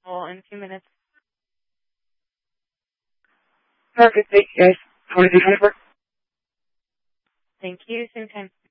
call in 2 minutes. Perfect. Thank you, guys. 2324. Thank you. Same time.